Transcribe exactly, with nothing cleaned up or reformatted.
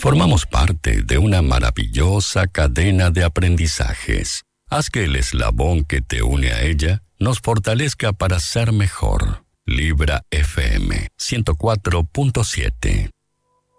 Formamos parte de una maravillosa cadena de aprendizajes. Haz que el eslabón que te une a ella nos fortalezca para ser mejor. Libra F M ciento cuatro punto siete.